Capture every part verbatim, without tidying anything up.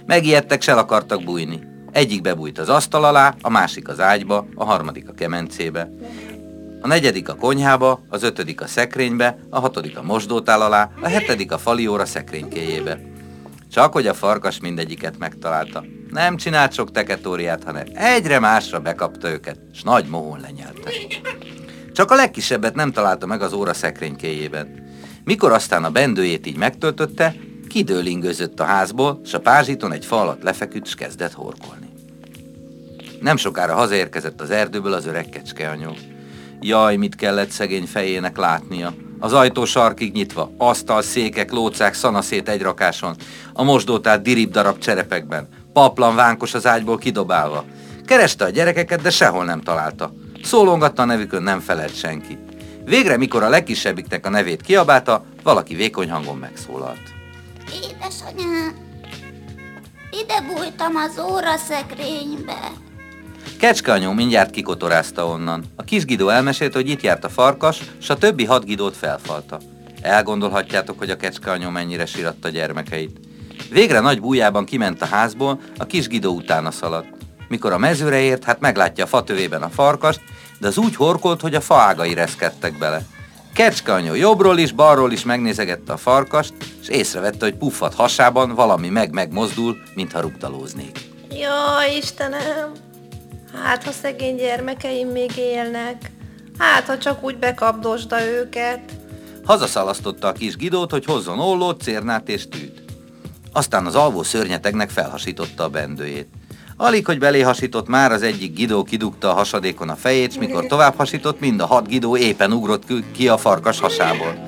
Megijedtek, s el akartak bújni. Egyik bebújt az asztal alá, a másik az ágyba, a harmadik a kemencébe, a negyedik a konyhába, az ötödik a szekrénybe, a hatodik a mosdótál alá, a hetedik a falióra szekrénykéjébe. Csak hogy a farkas mindegyiket megtalálta. Nem csinált sok teketóriát, hanem egyre másra bekapta őket, s nagy mohón lenyelte. Csak a legkisebbet nem találta meg az óra szekrénykéjében. Mikor aztán a bendőjét így megtöltötte, kidőlingőzött a házból, s a pázsiton egy fa alatt lefeküdt, s kezdett horkolni. Nem sokára hazaérkezett az erdőből az öreg kecskeanyó. Jaj, mit kellett szegény fejének látnia. Az ajtó sarkig nyitva, asztal, székek, lócák, szanaszét egy rakáson, a mosdótál dirib darab cserepekben, paplan vánkos az ágyból kidobálva. Kereste a gyerekeket, de sehol nem találta. Szólongatta a nevükön, nem felelt senki. Végre, mikor a legkisebbiknek a nevét kiabálta, valaki vékony hangon megszólalt. Édesanyám, ide bújtam az óraszekrénybe. Kecskeanyó mindjárt kikotorázta onnan. A kis Gidó elmesélte, hogy itt járt a farkas, s a többi hat Gidót felfalta. Elgondolhatjátok, hogy a kecskeanyó mennyire síratta gyermekeit. Végre nagy bújjában kiment a házból, a kis Gidó utána szaladt. Mikor a mezőre ért, hát meglátja a fatövében a farkast, de az úgy horkolt, hogy a faágai reszkedtek bele. Kecskeanyó jobbról is, balról is megnézegette a farkast, és észrevette, hogy puffat hasában valami meg-megmozdul, mintha rugdalóznék. Jaj, Istenem! Hát, ha szegény gyermekeim még élnek. Hát, ha csak úgy bekapdosda őket. Hazaszalasztotta a kis Gidót, hogy hozzon ollót, cérnát és tűt. Aztán az alvó szörnyetegnek felhasította a bendőjét. Alig, hogy belé hasított, már az egyik Gidó kidugta a hasadékon a fejét, s mikor tovább hasított, mind a hat Gidó éppen ugrott ki a farkas hasából.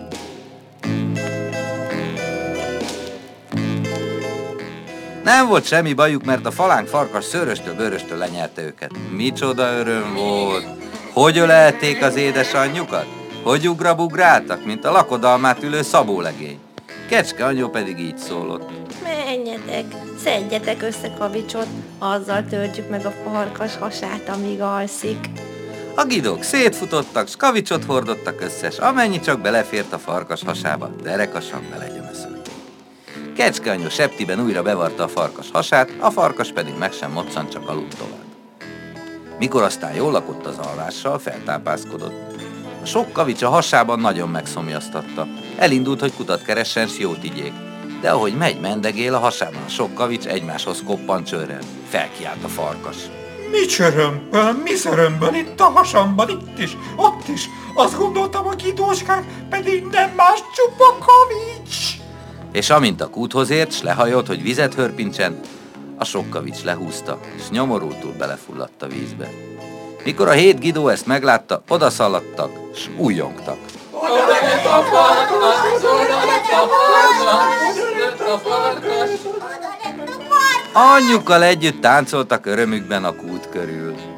Nem volt semmi bajuk, mert a falánk farkas szőröstől bőröstől lenyelte őket. Micsoda öröm volt! Hogy ölelték az édesanyjukat? Hogy ugrabugráltak, mint a lakodalmát ülő szabólegény. Kecskeanyó pedig így szólott. Menjetek, szedjetek össze kavicsot, azzal töltjük meg a farkas hasát, amíg alszik. A Gidók szétfutottak, s kavicsot hordottak össze, s amennyi csak belefért a farkas hasába, derekasan belegyömöszölték. Kecskeanyó septiben újra bevarta a farkas hasát, a farkas pedig meg sem moccant, csak aludt tovább. Mikor aztán jól lakott az alvással, feltápászkodott. A sok kavics a hasában nagyon megszomjaztatta. Elindult, hogy kutat keressen, s jót igyék. De ahogy megy, mendegél, a hasában a sok kavics egymáshoz koppan csőrrel. Felkiált a farkas. Mi csörömpöl, mi szörömböl itt a hasamban, itt is, ott is. Azt gondoltam, a Gidóskák pedig nem más, csupa kavics. És amint a kúthoz ért, s lehajolt, hogy vizet hörpincsen, a sok kavics lehúzta, és nyomorultul belefulladt a vízbe. Mikor a hét Gidó ezt meglátta, odaszaladtak, s újjongtak. Oda lett a farkas, oda lett a farkas, oda lett a farkas. Anyjukkal együtt táncoltak örömükben a kút körül.